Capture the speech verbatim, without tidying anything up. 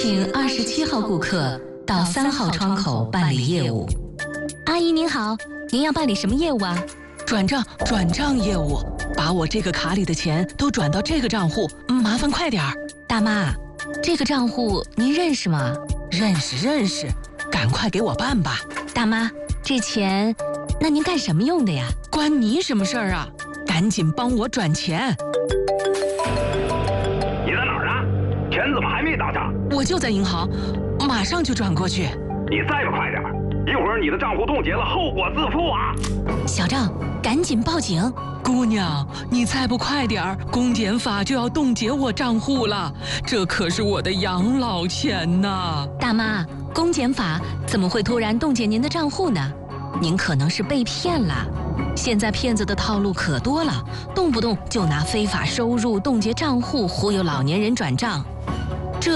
请二十七号顾客到三号窗口办理业务。 阿姨您好，您要办理什么业务啊？ 转账，转账业务，把我这个卡里的钱都转到这个账户，麻烦快点儿。 大妈，这个账户您认识吗？ 认识认识，赶快给我办吧。 大妈，这钱，那您干什么用的呀？ 关你什么事儿啊？赶紧帮我转钱。 你在哪儿啊？钱怎么还没到账？ 我就在银行，马上就转过去。 你再不快点，一会儿你的账户冻结了，后果自负啊！ 小赵，赶紧报警！ 姑娘，你再不快点儿，公检法就要冻结我账户了，这可是我的养老钱呐！ 大妈，公检法怎么会突然冻结您的账户呢？您可能是被骗了。现在骗子的套路可多了，动不动就拿非法收入冻结账户忽悠老年人转账。